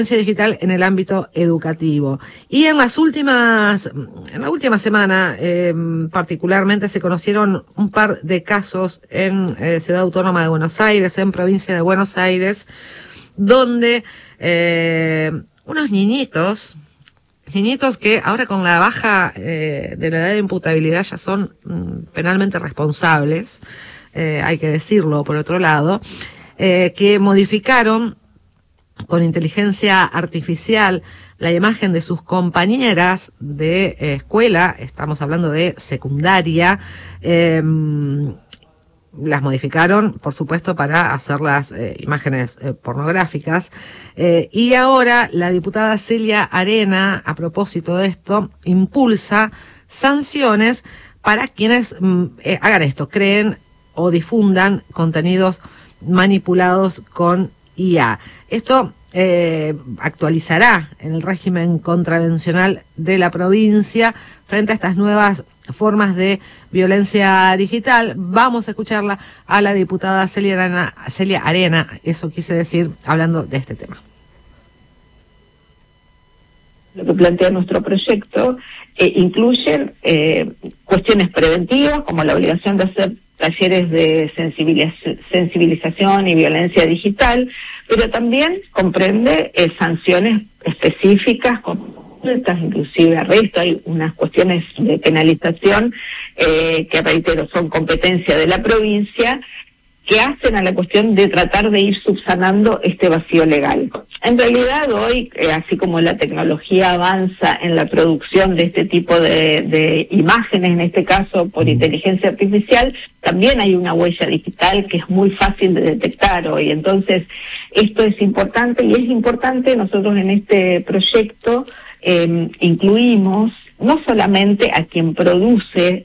digital en el ámbito educativo. Y en la última semana, particularmente se conocieron un par de casos en Ciudad Autónoma de Buenos Aires, en provincia de Buenos Aires, donde unos niñitos que ahora con la baja de la edad de imputabilidad ya son penalmente responsables, hay que decirlo por otro lado, que modificaron con inteligencia artificial la imagen de sus compañeras de escuela, estamos hablando de secundaria, las modificaron, por supuesto, para hacer las imágenes pornográficas, y ahora la diputada Celia Arena, a propósito de esto, impulsa sanciones para quienes hagan esto, creen o difundan contenidos manipulados con IA. Esto actualizará el régimen contravencional de la provincia frente a estas nuevas formas de violencia digital. Vamos a escucharla a la diputada Celia Arena, eso quise decir, hablando de este tema. Lo que plantea nuestro proyecto incluyen cuestiones preventivas, como la obligación de hacer talleres de sensibilización y violencia digital, pero también comprende sanciones específicas, inclusive arresto. Hay unas cuestiones de penalización que, reitero, son competencia de la provincia, que hacen a la cuestión de tratar de ir subsanando este vacío legal. En realidad hoy, así como la tecnología avanza en la producción de este tipo de imágenes, en este caso por inteligencia artificial, también hay una huella digital que es muy fácil de detectar hoy. Entonces, esto es importante, y es importante, nosotros en este proyecto incluimos no solamente a quien produce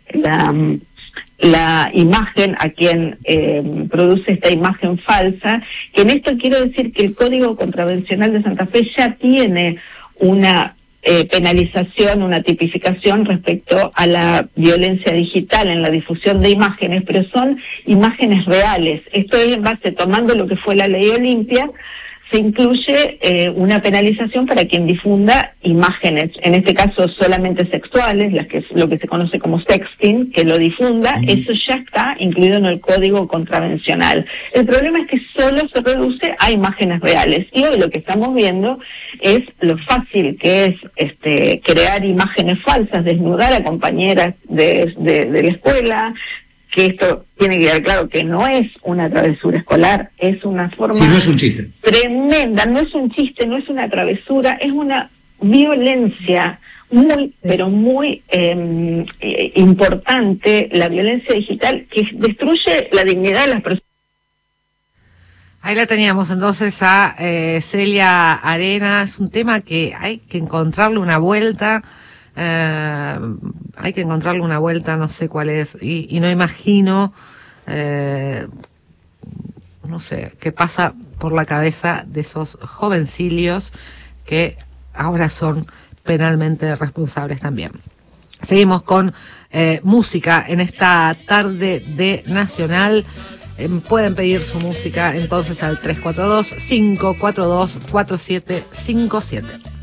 la imagen, a quien produce esta imagen falsa, que en esto quiero decir que el Código Contravencional de Santa Fe ya tiene una penalización, una tipificación respecto a la violencia digital en la difusión de imágenes, pero son imágenes reales. Esto es en base, tomando lo que fue la Ley Olimpia, se incluye una penalización para quien difunda imágenes, en este caso solamente sexuales, lo que se conoce como sexting, que lo difunda. Eso ya está incluido en el Código Contravencional. El problema es que solo se reduce a imágenes reales, y hoy lo que estamos viendo es lo fácil que es crear imágenes falsas, desnudar a compañeras de la escuela, que esto tiene que quedar claro que no es una travesura escolar, es una forma... Sí, no es un chiste. Tremenda, no es un chiste, no es una travesura, es una violencia muy, pero muy importante, la violencia digital, que destruye la dignidad de las personas. Ahí la teníamos entonces a Celia Arena. Es un tema que hay que encontrarle una vuelta. No sé cuál es, y no imagino, no sé, qué pasa por la cabeza de esos jovencillos que ahora son penalmente responsables también. Seguimos con música en esta tarde de Nacional. Pueden pedir su música entonces al 342-542-4757.